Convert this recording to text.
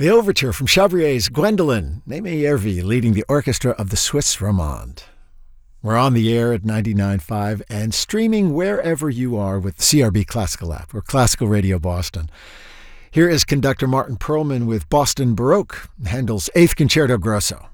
The overture from Chabrier's Gwendolen, Némé Hervé leading the orchestra of the Swiss Romande. We're on the air at 99.5 and streaming wherever you are with the CRB Classical app or Classical Radio Boston. Here is conductor Martin Perlman with Boston Baroque, Handel's 8th Concerto Grosso.